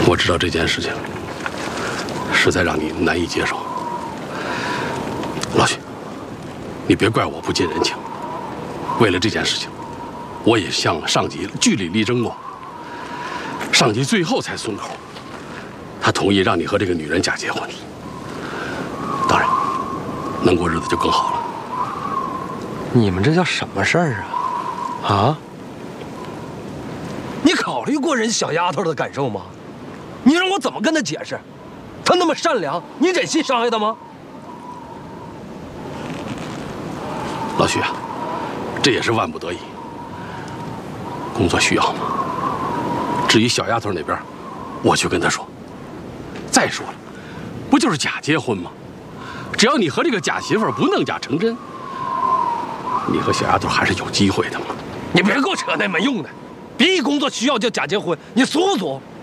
我知道这件事情实在让你难以接受，老许，你别怪我不近人情。为了这件事情，我也向上级据理力争过，上级最后才松口，他同意让你和这个女人假结婚。当然，能过日子就更好了。 你们这叫什么事儿啊？啊？你考虑过人小丫头的感受吗？你让我怎么跟她解释？她那么善良，你忍心伤害她吗？ 老许啊，这也是万不得已，工作需要嘛。至于小丫头那边，我去跟她说。再说了，不就是假结婚吗？只要你和这个假媳妇不弄假成真，你和小丫头还是有机会的嘛。 你别给我扯那没用的，别一工作需要就假结婚，你俗不俗？